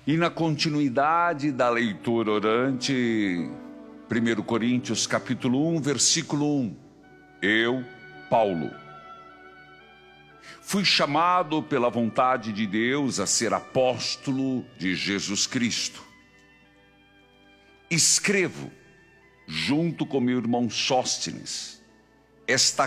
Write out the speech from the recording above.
E na continuidade da leitura orante, 1 Coríntios capítulo 1, versículo 1. Eu, Paulo, fui chamado pela vontade de Deus a ser apóstolo de Jesus Cristo. Escrevo, junto com meu irmão Sóstenes, esta